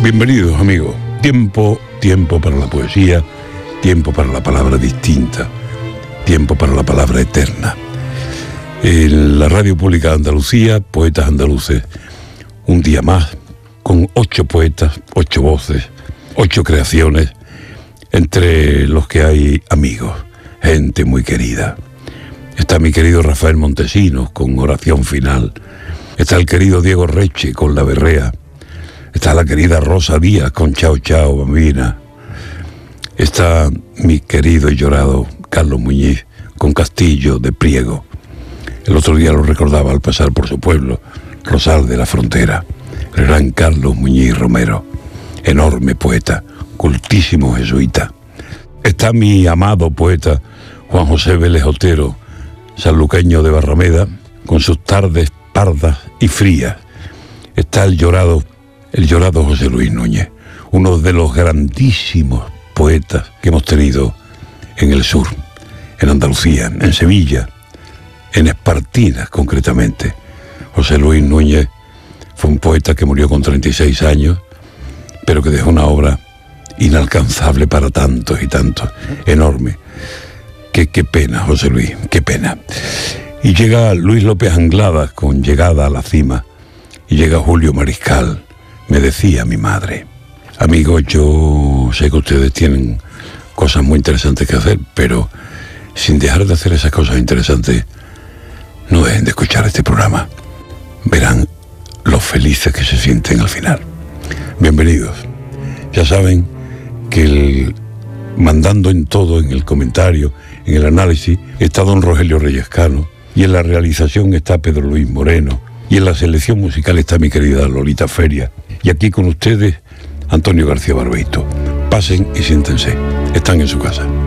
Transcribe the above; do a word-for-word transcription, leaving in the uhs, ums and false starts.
Bienvenidos, amigos. Tiempo, tiempo para la poesía, tiempo para la palabra distinta, tiempo para la palabra eterna. En la Radio Pública de Andalucía, Poetas Andaluces, un día más, con ocho poetas, ocho voces, ocho creaciones, entre los que hay amigos, gente muy querida. Está mi querido Rafael Montesinos con Oración Final. Está el querido Diego Reche con La Berrea. Está la querida Rosa Díaz con Chao Chao Bambina. Está mi querido y llorado Carlos Muñiz con Castillo de Priego. El otro día lo recordaba al pasar por su pueblo, Rosal de la Frontera. El gran Carlos Muñiz Romero, enorme poeta, cultísimo jesuita. Está mi amado poeta Juan José Vélez Otero, sanluqueño de Barrameda, con sus tardes pardas y frías. Está el llorado El llorado José Luis Núñez, uno de los grandísimos poetas que hemos tenido en el sur, en Andalucía, en Sevilla, en Espartinas concretamente. José Luis Núñez fue un poeta que murió con treinta y seis años, pero que dejó una obra inalcanzable para tantos y tantos, enorme. Qué, qué pena, José Luis, qué pena. Y llega Luis López Anglada con Llegada a la Cima, y llega Julio Mariscal. Me decía mi madre. Amigos, yo sé que ustedes tienen cosas muy interesantes que hacer, pero sin dejar de hacer esas cosas interesantes, no dejen de escuchar este programa. Verán lo felices que se sienten al final. Bienvenidos. Ya saben que el, mandando en todo, en el comentario, en el análisis, está don Rogelio Reyescano, y en la realización está Pedro Luis Moreno, y en la selección musical está mi querida Lolita Feria. Y aquí con ustedes, Antonio García Barbeito. Pasen y siéntense. Están en su casa.